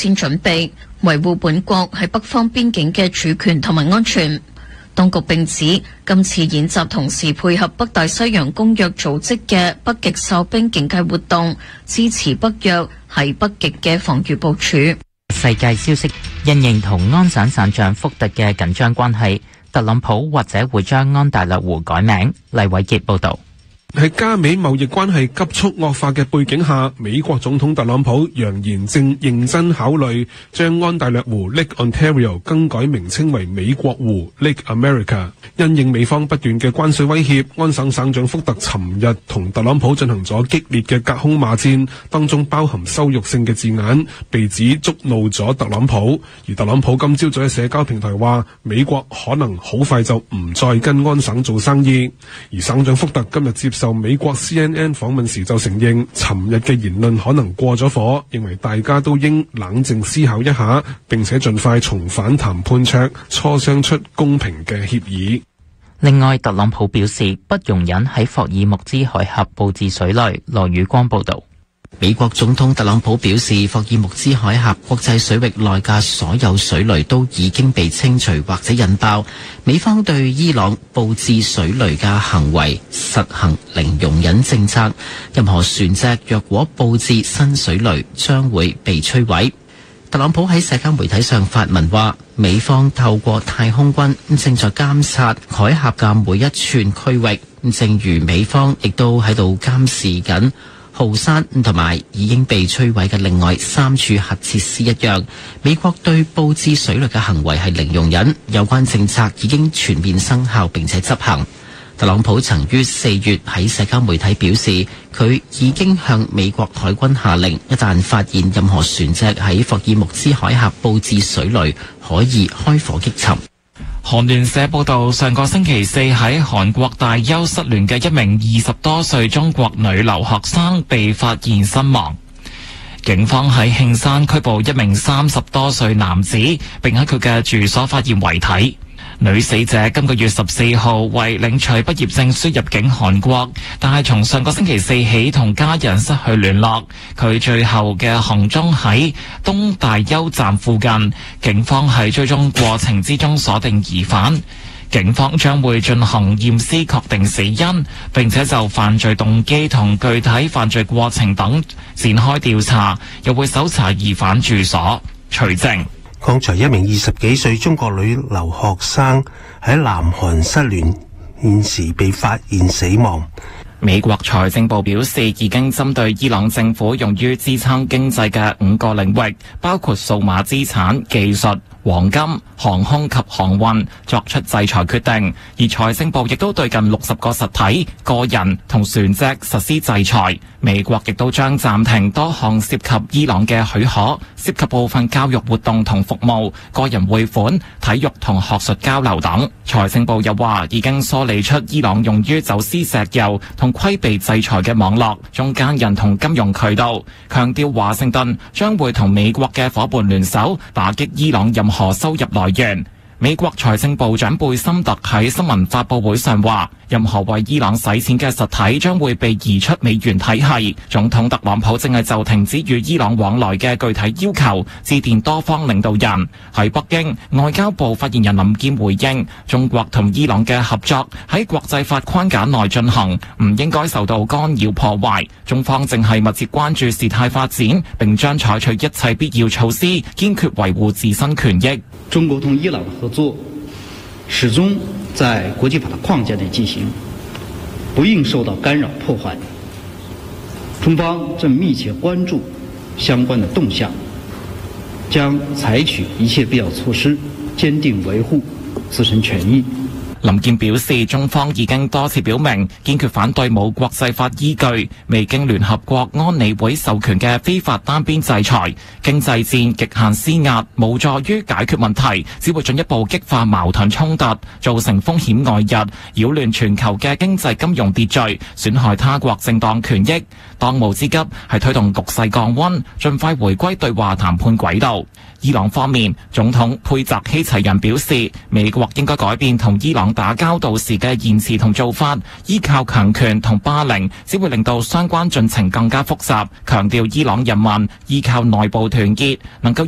先準備，維護本國喺北方邊境嘅主權同埋安全。當局並指，今次演習同時配合北大西洋公約組織嘅北極哨兵警戒活動，支持北約喺北極嘅防禦部署。 世界消息，因應同安省省長福特嘅緊張關係，特朗普或者會將安大略湖改名。黎偉傑報導。 喺加美貿易關係急速惡化嘅背景下，美國總統特朗普揚言正認真考慮將安大略湖 Lake Ontario 更改名稱為美國湖 Lake America。因應美方不斷嘅關稅威脅，安省省長福特尋日同特朗普進行咗激烈嘅隔空罵戰，當中包含羞辱性嘅字眼，被指觸怒咗特朗普。而特朗普今朝早喺社交平台話，美國可能好快就唔再跟安省做生意。而省長福特今日接受美國 CNN 訪問時就承認，尋日嘅言論可能過咗火，認為大家都應冷靜思考一下，並且盡快重返談判桌，磋商出公平嘅協議。 另外，特朗普表示不容忍喺霍爾木茲海峽佈置水雷。羅宇光報導。 美國總統特朗普表示，霍爾木茲海峽國際水域內嘅所有水雷都已經被清除或者引爆。美方對伊朗佈置水雷嘅行為實行零容忍政策，任何船隻若果佈置新水雷將會被摧毀。特朗普喺社交媒體上發文話，美方透過太空軍正在監察海峽嘅每一寸區域，正如美方亦都喺度監視緊浩山同埋已經被摧毀嘅另外3處核設施一樣，美國對佈置水雷嘅行為係零容忍，有關政策已經全面生效並且執行。特朗普曾於4月喺社交媒體表示，佢已經向美國海軍下令，一旦發現任何船隻喺霍爾木茲海峽佈置水雷，可以開火擊沉。 韓聯社報道，上個星期四喺韓國大邱失聯嘅一名20多歲中國女留學生被發現身亡。警方喺慶山拘捕一名30多歲男子，並喺佢嘅住所發現遺體。女死者今個月14號為領取畢業證書入境韓國，但係從上個星期四起同家人失去聯絡。佢最後嘅行蹤喺東大邱站附近，警方喺追蹤過程之中鎖定疑犯。警方將會進行驗屍確定死因，並且就犯罪動機同具體犯罪過程等展開調查，又會搜查疑犯住所。徐靜。 剛才一名20幾歲中國女留學生喺南韓失聯，現時被發現死亡。 美國財政部表示，已經針對伊朗政府用於支撐經濟嘅5個領域，包括數碼資產、技術、黃金、航空及航運作出制裁決定，而財政部亦都對近60個實體、個人同船隻實施制裁。美國亦都將暫停多項涉及伊朗嘅許可，涉及部分教育活動同服務、個人匯款、體育同學術交流等。財政部又話，已經梳理出伊朗用於走私石油同規避制裁嘅網絡、中間人同金融渠道，強調華盛頓將會同美國嘅夥伴聯手打擊伊朗任何收入來源。美國財政部長貝森特喺新聞發佈會上話，任何為伊朗洗錢嘅實體將會被移出美元體系。總統特朗普正係就停止與伊朗往來嘅具體要求致電多方領導人。喺北京，外交部發言人林健回應，中國同伊朗嘅合作喺國際法框架內進行，唔應該受到干擾破壞。中方正係密切關注事態發展，並將採取一切必要措施，堅決維護自身權益。 中國同伊朗的合作始終在國際法的框架內進行，不應受到干擾破壞。中方正密切關注相關的動向，將採取一切必要措施，堅定維護自身權益。 林健表示，中方已經多次表明堅決反對冇國際法依據、未經聯合國安理會授權嘅非法單邊制裁、經濟戰極限施壓，無助於解決問題，只會進一步激化矛盾衝突，造成風險外溢，擾亂全球嘅經濟金融秩序，損害他國正當權益。當務之急係推動局勢降溫，盡快回歸對話談判軌道。伊朗方面，總統佩澤希齊仁表示，美國應該改變同伊朗打交道時嘅言辭同做法，依靠強權同霸凌只會令到相關進程更加複雜，強調伊朗人民依靠內部團結能夠